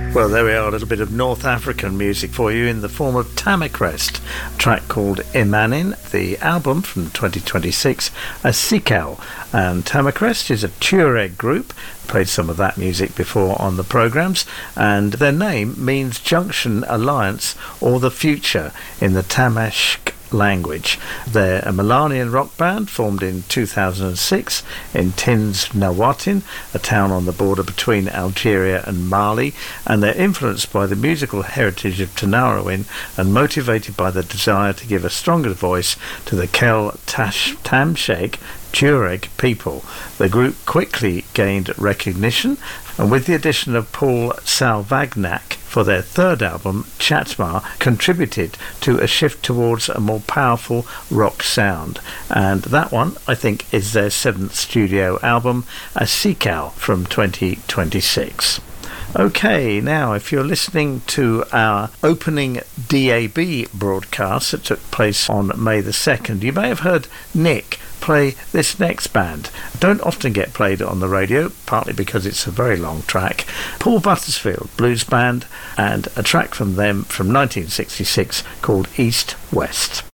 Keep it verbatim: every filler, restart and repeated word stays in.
Well, there we are, a little bit of North African music for you in the form of Tamacrest, a track called Imanin, the album from twenty twenty-six, Asikal. And Tamacrest is a Tuareg group, played some of that music before on the programmes, and their name means Junction Alliance or the Future in the Tamashq language. They're a Milanian rock band formed in two thousand six in Tins Nawatin, a town on the border between Algeria and Mali, and they're influenced by the musical heritage of Tanarawin and motivated by the desire to give a stronger voice to the Kel Tash Tamshek Tuareg people. The group quickly gained recognition, and with the addition of Paul Salvagnak for their third album, Chatma, contributed to a shift towards a more powerful rock sound. And that one, I think, is their seventh studio album, Asikal, from twenty twenty-six. Okay, now if you're listening to our opening D A B broadcast that took place on May the second, you may have heard Nick play this next band. Don't often get played on the radio, partly because it's a very long track. Paul Buttersfield Blues Band, and a track from them from nineteen sixty-six called East West.